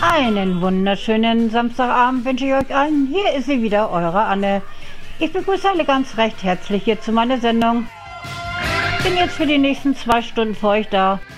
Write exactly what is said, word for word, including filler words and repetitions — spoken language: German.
Einen wunderschönen Samstagabend wünsche ich euch allen. Hier ist sie wieder, eure Anne. Ich begrüße alle ganz recht herzlich hier zu meiner Sendung. Bin jetzt für die nächsten zwei Stunden für euch da.